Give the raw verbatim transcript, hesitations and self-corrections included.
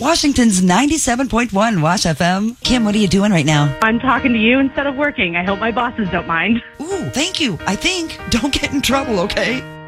Washington's ninety-seven point one Wash F M. Kim, what are you doing right now? I'm talking to you instead of working. I hope my bosses don't mind. Ooh, thank you. I think. Don't get in trouble, okay?